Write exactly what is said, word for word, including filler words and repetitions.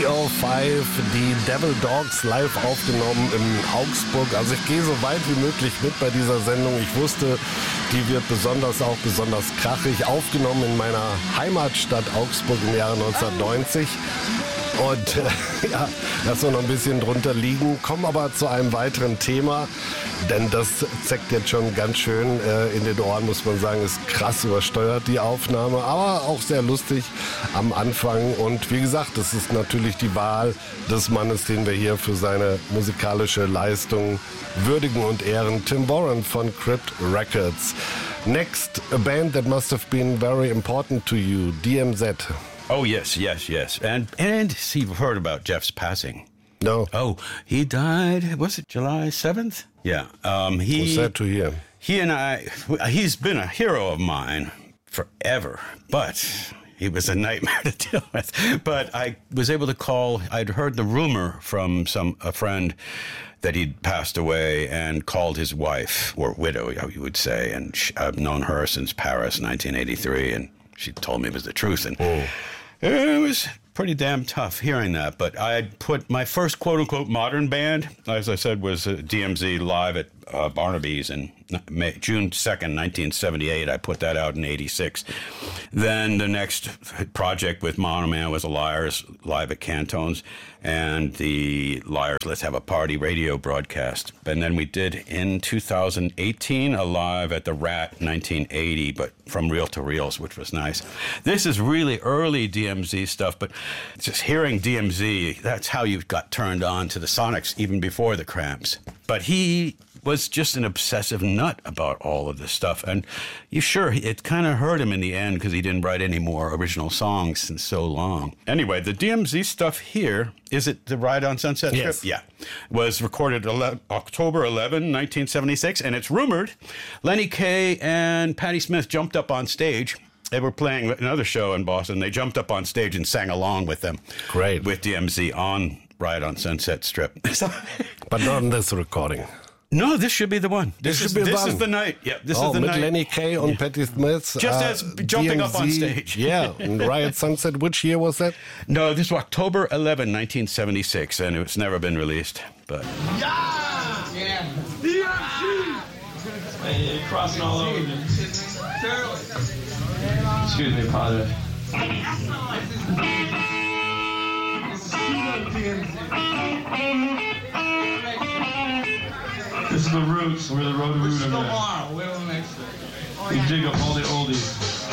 P O fünf, die Devil Dogs live aufgenommen in Augsburg. Also ich gehe so weit wie möglich mit bei dieser Sendung. Ich wusste, die wird besonders auch besonders krachig aufgenommen in meiner Heimatstadt Augsburg im Jahre neunzehnhundertneunzig. Und äh, ja, lassen wir noch ein bisschen drunter liegen, kommen aber zu einem weiteren Thema, denn das zeckt jetzt schon ganz schön äh, in den Ohren, muss man sagen, ist krass übersteuert die Aufnahme, aber auch sehr lustig am Anfang. Und wie gesagt, das ist natürlich die Wahl des Mannes, den wir hier für seine musikalische Leistung würdigen und ehren, Tim Warren von Crypt Records. Next, a band that must have been very important to you, D M Z. Oh, yes, yes, yes. And and see, you've heard about Jeff's passing. No. Oh, he died, was it July seventh? Yeah. Um, he, sad to hear. He and I, he's been a hero of mine forever, but he was a nightmare to deal with. But I was able to call, I'd heard the rumor from some a friend that he'd passed away, and called his wife, or widow, you would say, and she, I've known her since Paris, nineteen eighty-three, and she told me it was the truth, and oh. It was pretty damn tough hearing that. But I had put my first quote-unquote modern band, as I said, was uh, D M Z live at uh, Barnaby's in May, June second, nineteen seventy-eight. I put that out in eighty-six. Then the next project with Monoman was the Liars live at Cantones, and the Liars Let's Have a Party radio broadcast. And then we did in two thousand eighteen a live at the Rat nineteen eighty, but from reel to reels, which was nice. This is really early D M Z stuff, but just hearing D M Z, that's how you got turned on to the Sonics even before the Cramps. But he was just an obsessive nut about all of this stuff. And you sure, it kind of hurt him in the end because he didn't write any more original songs in so long. Anyway, the D M Z stuff here, is it the Ride on Sunset Yes. Strip? Yeah. Was recorded ele- October eleventh, nineteen seventy-six, and it's rumored Lenny Kaye and Patti Smith jumped up on stage. They were playing another show in Boston. They jumped up on stage and sang along with them. Great. With D M Z on Ride on Sunset Strip. But not in this recording. No, this should be the one. This, This is, should be the this one. is the night. Yeah, this oh, is the mit night. Lenny Kaye und Yeah. Patti Smith. Just as jumping up on stage. Yeah, and Riot Sunset, which year was that? No, this was October eleventh, nineteen seventy-six, and it's never been released. But Yeah! Yeah. D M Z! Hey, crossing all over me. Excuse me, Padre. This is the Roots. We're the Road to Root. We're the next. We dig up all the oldies.